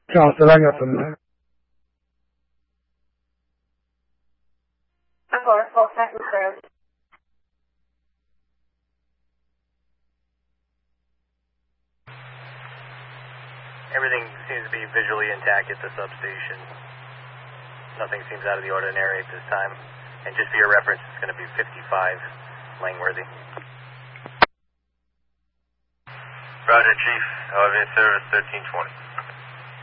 Ciao, Salagatun. Ancora, forse, reserve. Everything seems to be visually intact at the substation. Nothing seems out of the ordinary at this time. And just for your reference, it's going to be 55 Langworthy. Roger, Chief. Elevator service 1320.